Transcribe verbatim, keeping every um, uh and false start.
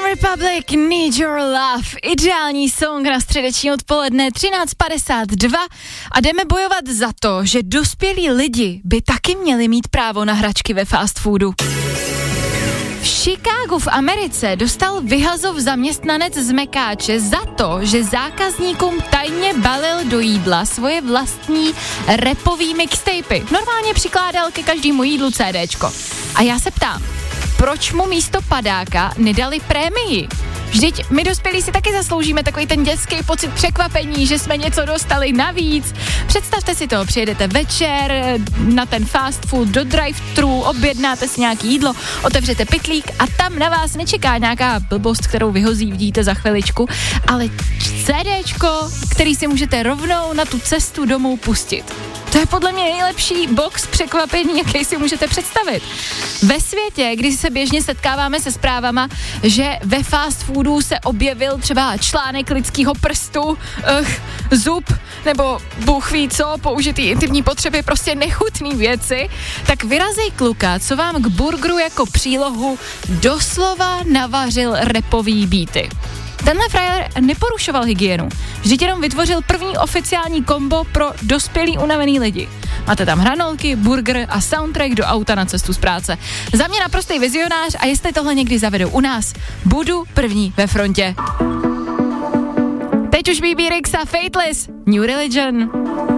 Republic, Need Your Love, ideální song na středeční odpoledne třináct padesát dva a jdeme bojovat za to, že dospělí lidi by taky měli mít právo na hračky ve fast foodu. V Chicagu v Americe dostal vyhazov zaměstnanec z Mekáče za to, že zákazníkům tajně balil do jídla svoje vlastní rapový mixtapy. Normálně přikládal ke každému jídlu CDčko. A já se ptám, proč mu místo padáka nedali prémii? Vždyť my dospělí si taky zasloužíme takový ten dětský pocit překvapení, že jsme něco dostali navíc. Představte si to, přijedete večer na ten fast food do drive-thru, objednáte si nějaký jídlo, otevřete pytlík a tam na vás nečeká nějaká blbost, kterou vyhozí, vidíte za chviličku, ale CDčko, který si můžete rovnou na tu cestu domů pustit. To je podle mě nejlepší box překvapení, jaký si můžete představit. Ve světě, kdy se běžně setkáváme se zprávama, že ve fast foodu se objevil třeba článek lidského prstu, uh, zub, nebo bůh ví co, použitý intimní potřeby, prostě nechutný věci, tak vyrazej kluka, co vám k burgeru jako přílohu doslova navařil rapový beaty. Tenhle frajer neporušoval hygienu, vždyť jenom vytvořil první oficiální kombo pro dospělý unavený lidi. Máte tam hranolky, burger a soundtrack do auta na cestu z práce. Za mě naprostý vizionář a jestli tohle někdy zavedou u nás, budu první ve frontě. Teď už B B Rexa, Fateless, New Religion.